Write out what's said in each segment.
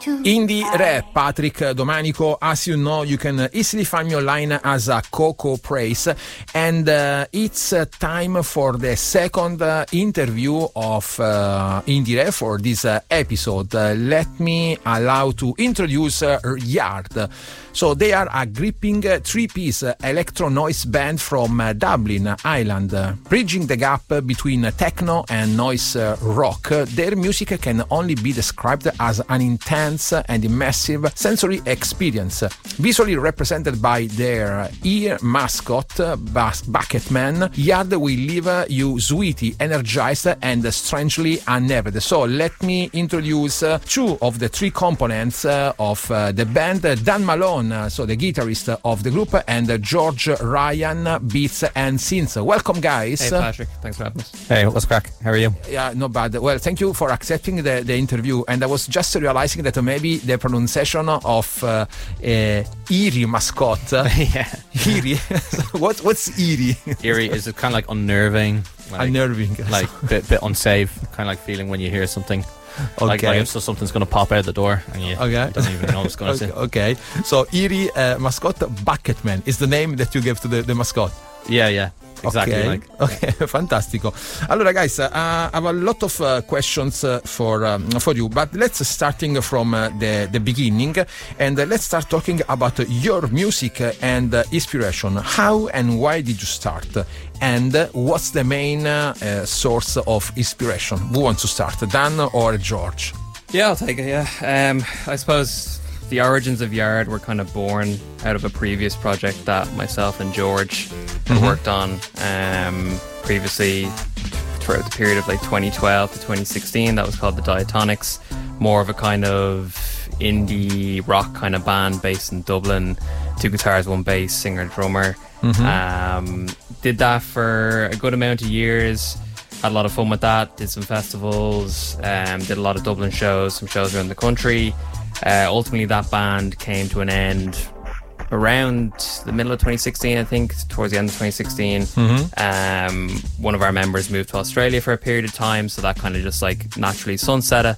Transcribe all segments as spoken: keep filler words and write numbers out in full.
Indie Rap, Patrick Domanico. As you know, you can easily find me online as a Coco Praise, and uh, it's uh, time for the second uh, interview of uh, Indie Rap for this uh, episode. Uh, let me allow to introduce uh, Yard. So they are a gripping uh, three-piece uh, electro noise band from uh, Dublin, Ireland, uh, bridging the gap uh, between uh, techno and noise uh, rock. Uh, their music can only be described as an intense and immersive sensory experience, visually represented by their ear mascot, uh, Bas- Bucketman. Yard will leave uh, you sweaty, energized, and strangely unnerved. So let me introduce uh, two of the three components uh, of uh, the band: uh, Dan Malone, uh, so the guitarist of the group, and uh, George Ryan, beats and synths. Welcome, guys. Hey, Patrick. Thanks for having us. Hey, what's crack? How are you? Yeah, not bad. Well, thank you for accepting the, the interview. And I was just realizing that maybe the pronunciation of uh, uh, Eerie mascot. Yeah. Eerie. what, what's Eerie? Eerie is kind of like unnerving. Like, Unnerving. Like a bit, bit unsafe, kind of like feeling when you hear something. Okay. Like, like if so something's going to pop out the door and you Okay. don't even know what's going to okay, okay. So Eerie uh, mascot Bucketman is the name that you gave to the, the mascot. Yeah, yeah. Exactly. Okay, like, okay. Fantastico. Allora, guys, uh, I have a lot of uh, questions uh, for um, for you, but let's starting from uh, the the beginning, and uh, let's start talking about uh, your music and uh, inspiration. How and why did you start? And uh, what's the main uh, uh, source of inspiration? Who wants to start, Dan or George? Yeah, I'll take it, yeah. Um, I suppose the origins of Yard were kind of born out of a previous project that myself and George had Mm-hmm. worked on um, previously throughout the period of like twenty twelve to twenty sixteen. That was called the Diatonics. More of a kind of indie rock kind of band based in Dublin. Two guitars, one bass, singer, drummer. Mm-hmm. Um, did that for a good amount of years. Had a lot of fun with that. Did some festivals. Um, did a lot of Dublin shows, some shows around the country. Uh, ultimately, that band came to an end around the middle of twenty sixteen, I think, towards the end of twenty sixteen. Mm-hmm. Um, one of our members moved to Australia for a period of time, so that kind of just like naturally sunsetted.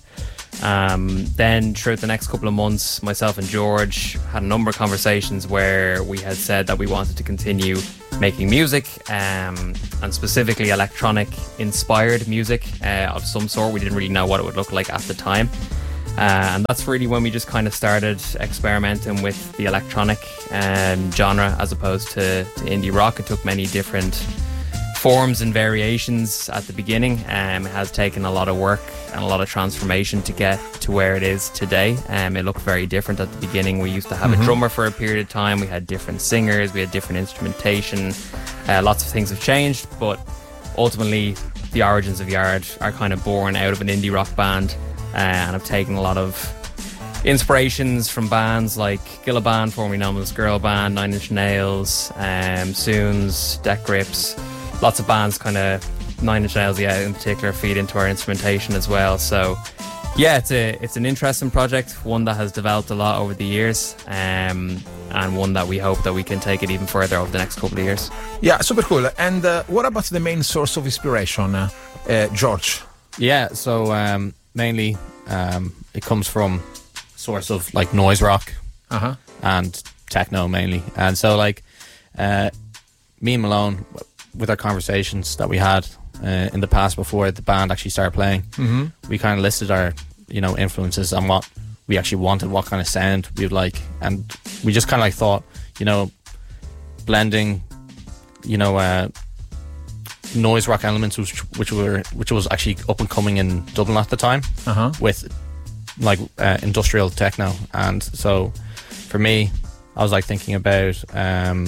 Um, then throughout the next couple of months, myself and George had a number of conversations where we had said that we wanted to continue making music, um, and specifically electronic inspired music uh, of some sort. We didn't really know what it would look like at the time. Uh, and that's really when we just kind of started experimenting with the electronic um, genre as opposed to, to indie rock. It took many different forms and variations at the beginning. Um, it has taken a lot of work and a lot of transformation to get to where it is today. Um, it looked very different at the beginning. We used to have mm-hmm. a drummer for a period of time. We had different singers. We had different instrumentation. Uh, lots of things have changed, but ultimately the origins of Yard are kind of born out of an indie rock band. Uh, and I've taken a lot of inspirations from bands like Gilliban, formerly known as Girl Band, Nine Inch Nails, um, Soons, Deck Grips. Lots of bands kind of, Nine Inch Nails, yeah, in particular, feed into our instrumentation as well. So, yeah, it's a it's an interesting project, one that has developed a lot over the years, um, and one that we hope that we can take it even further over the next couple of years. Yeah, super cool. And uh, what about the main source of inspiration, uh, uh, George? yeah, so um, mainly um, it comes from source of like noise rock uh-huh. and techno mainly. And so like uh, me and Malone, with our conversations that we had uh, in the past before the band actually started playing, mm-hmm. we kind of listed our, you know, influences and what we actually wanted, what kind of sound we would like, and we just kind of like thought, you know, blending, you know, uh, noise rock elements, which which were which was actually up and coming in Dublin at the time, uh-huh. with like uh, industrial techno. And so for me, I was like thinking about, um,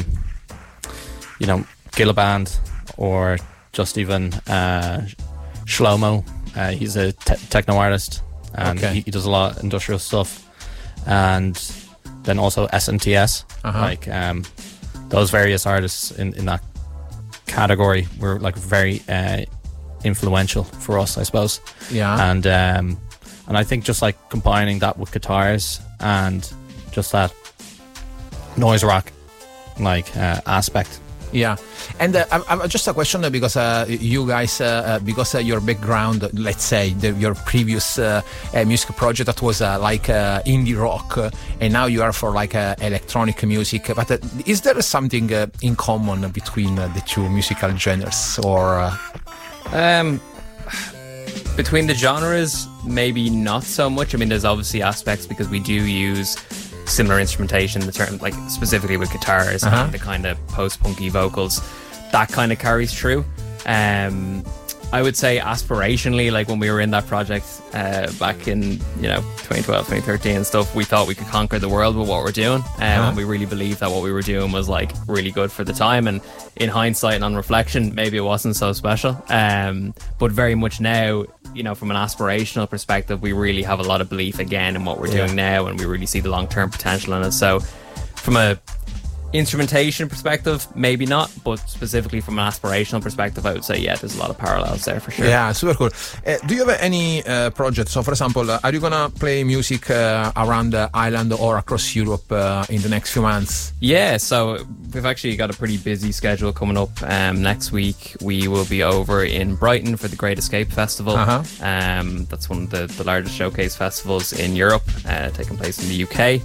you know, Gilliband, or just even uh, Shlomo. Uh, he's a te- techno artist, and okay. he, he does a lot of industrial stuff. And then also S N T S, uh-huh. like um, those various artists in, in that category were like very uh, influential for us, I suppose. Yeah. And um, and I think just like combining that with guitars and just that noise rock like uh, aspect Yeah, and uh, I, I, just a question uh, because uh, you guys, uh, uh, because uh, your background, let's say the, your previous uh, uh, music project that was uh, like uh, indie rock, uh, and now you are for like uh, electronic music. But uh, is there something uh, in common between uh, the two musical genres, or? Uh... Um, between the genres, maybe not so much. I mean, there's obviously aspects because we do use similar instrumentation, the term, like specifically with guitars uh-huh. and the kind of post-punky vocals, that kind of carries through. Um, I would say aspirationally, like when we were in that project uh, back in, you know, twenty twelve, twenty thirteen and stuff, we thought we could conquer the world with what we're doing. Um, uh-huh. And we really believed that what we were doing was like really good for the time. And in hindsight and on reflection, maybe it wasn't so special. Um, but very much now, you know, from an aspirational perspective, we really have a lot of belief again in what we're yeah. doing now, and we really see the long-term potential in it. So from a instrumentation perspective, maybe not, but specifically from an aspirational perspective, I would say, yeah, there's a lot of parallels there for sure. Yeah, super cool. Uh, do you have any uh, projects? So, for example, uh, are you gonna play music uh, around the island or across Europe uh, in the next few months? Yeah, so we've actually got a pretty busy schedule coming up. Um, next week, we will be over in Brighton for the Great Escape Festival. Uh-huh. Um, that's one of the, the largest showcase festivals in Europe, uh, taking place in the U K.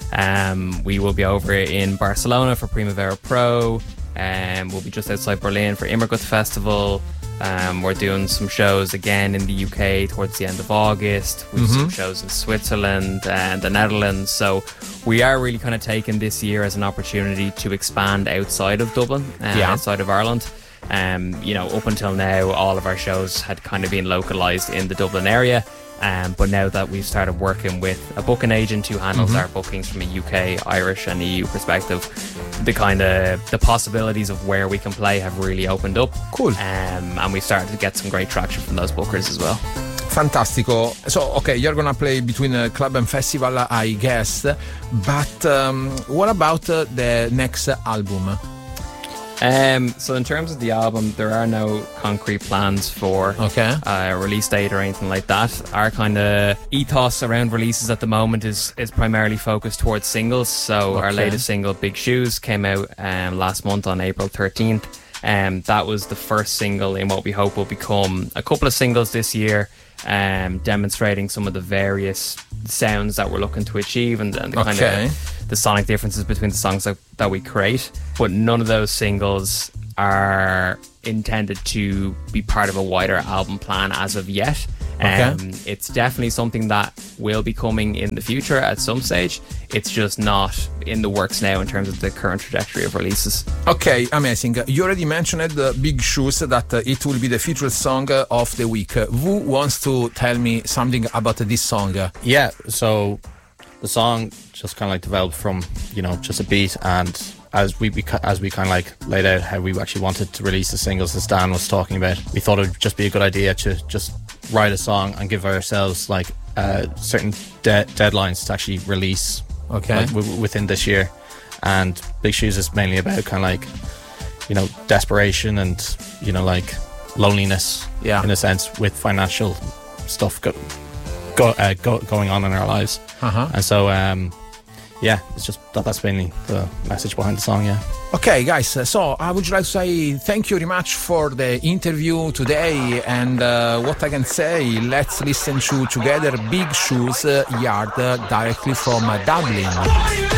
Um, we will be over in Barcelona for Primavera Pro, and um, we'll be just outside Berlin for Immergut Festival. Um, we're doing some shows again in the U K towards the end of August. We've mm-hmm. some shows in Switzerland and the Netherlands. So we are really kind of taking this year as an opportunity to expand outside of Dublin, uh, yeah. outside of Ireland. Um, you know, up until now, all of our shows had kind of been localised in the Dublin area. Um, but now that we've started working with a booking agent who handles mm-hmm. our bookings from a U K, Irish and E U perspective, the kind of the possibilities of where we can play have really opened up. Cool. Um, and we've started to get some great traction from those bookers as well. Fantastico. So, okay, you're gonna play between a club and festival, I guess. But um, what about uh, the next album? Um, so in terms of the album, there are no concrete plans for okay. a release date or anything like that. Our kind of ethos around releases at the moment is is primarily focused towards singles. So okay. our latest single, Big Shoes, came out um, last month on April thirteenth. Um, that was the first single in what we hope will become a couple of singles this year, um, demonstrating some of the various sounds that we're looking to achieve and, and the okay. kind of the sonic differences between the songs that, that we create. But none of those singles are intended to be part of a wider album plan as of yet. Okay. Um, it's definitely something that will be coming in the future at some stage. It's just not in the works now in terms of the current trajectory of releases. Okay, amazing. You already mentioned the Big Shoes, that uh, it will be the featured song uh, of the week. Uh, who wants to tell me something about this song? Yeah, so the song just kind of like developed from, you know, just a beat, and as we as we kind of like laid out how we actually wanted to release the singles, as Dan was talking about, we thought it would just be a good idea to just write a song and give ourselves like uh, certain de- deadlines to actually release okay. like, w- within this year. And Big Shoes is mainly about kind of like, you know, desperation and, you know, like loneliness yeah. in a sense, with financial stuff go, go, uh, go, going on in our lives. Uh-huh. And so um yeah, it's just that that's mainly the message behind the song, yeah. Okay, guys, so I would like to say thank you very much for the interview today, and uh, what I can say, let's listen to together Big Shoes uh, Yard uh, directly from uh, Dublin.